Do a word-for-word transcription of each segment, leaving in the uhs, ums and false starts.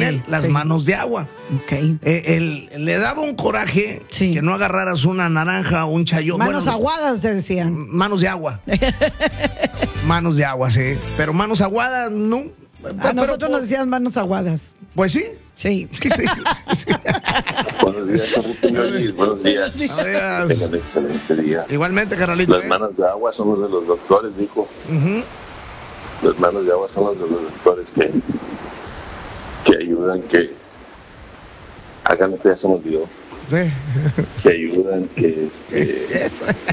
él las sí. manos de agua. Okay. Eh, él, le daba un coraje sí. que no agarraras una naranja o un chayón. Manos bueno, aguadas, te decían. Manos de agua. Manos de agua, sí. Pero manos aguadas, no. A pero, nosotros pero, nos decían manos aguadas. Pues sí. Sí. sí, sí, sí. Buenos días, Carlito. Buenos días. Buenos días. Tengan un excelente día. Igualmente, Carlito. Las ¿eh? manos de agua son las de los doctores, dijo. Uh-huh. Las manos de agua son las de los doctores que, que ayudan, que hagan lo que ya se me olvidó. Sí. Que ayudan, que este.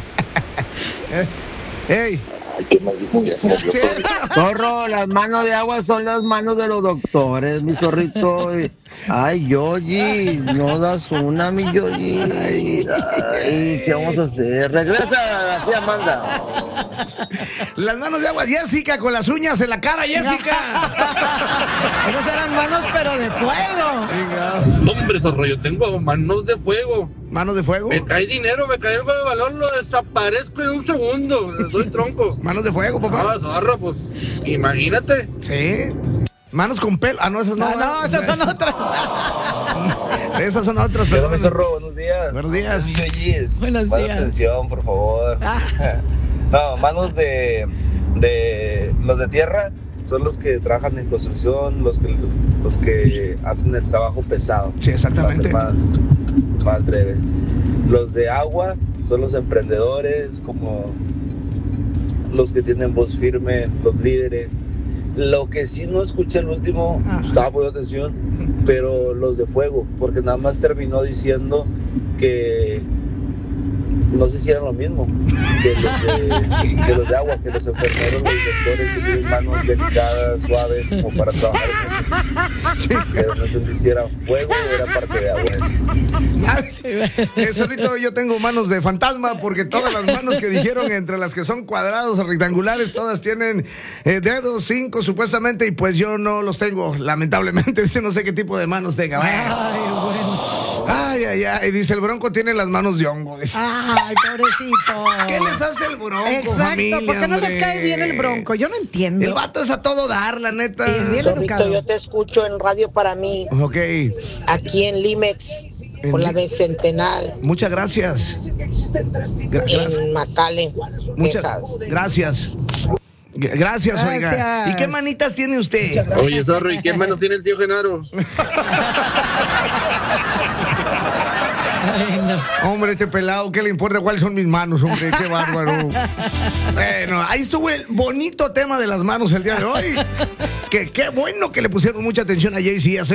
¡Ey! Ay, ¿qué más dijo? Ya se me olvidó. Zorro, las manos de agua son las manos de los doctores, mi zorrito. Ay, Yoyi, no das una, mi Yoyi. Ay, ¿qué vamos a hacer? Regresa, así Amanda. Las manos de agua, Jessica, con las uñas en la cara, Jessica. Esas eran manos, pero de fuego. Venga. Hombre, zorro, yo tengo manos de fuego. ¿Manos de fuego? Me cae dinero, me cae el balón, lo desaparezco en un segundo. Le doy tronco. Manos de fuego, papá. No, zorro, pues, imagínate. Sí. Manos con pelo. Ah, no, esas no. No, no, esas son otras. Esas son otras, Perdón, perdón. Zorro, buenos días. Buenos días. Yoyis. Buenos Más días. atención, por favor. Ah. No, manos de, de los de tierra son los que trabajan en construcción, los que los que hacen el trabajo pesado. Sí, exactamente. Para ser más, más breves. Los de agua son los emprendedores, como los que tienen voz firme, los líderes. Lo que sí no escuché el último, Ajá. estaba poniendo atención, pero los de fuego, porque nada más terminó diciendo que no sé si era lo mismo que los de, que los de agua, que los enfermeros, los doctores que tienen manos delicadas, suaves, como para trabajar en eso. Pero no entendí si era fuego o era parte de agua eso. Eso ahorita yo tengo manos de fantasma porque todas las manos que dijeron, entre las que son cuadrados o rectangulares, todas tienen eh, dedos, cinco supuestamente, y pues yo no los tengo, lamentablemente. Yo no sé qué tipo de manos tenga. Ay, bueno. Ay, ay, ay. Dice, el Bronco tiene las manos de hongo. Dice. Ay, pobrecito. ¿Qué les hace el Bronco, Exacto, familia, ¿por qué no hombre? les cae bien el Bronco? Yo no entiendo. El vato es a todo dar, la neta. Es bien Zorrito, educado. yo te escucho en Radio para mí, Ok. aquí en Limex, En por la Li- Bicentenal, Muchas gracias. Gra- gracias. en McAllen, Muchas Texas. gracias. G- Gracias, oiga. Gracias. ¿Y qué manitas tiene usted? Oye, zorro, ¿y qué manos tiene el tío Genaro? Ay, no. Hombre, este pelado, ¿qué le importa cuáles son mis manos, hombre? Qué bárbaro. Bueno, ahí estuvo el bonito tema de las manos el día de hoy. Que qué bueno que le pusieron mucha atención a Jay-Z.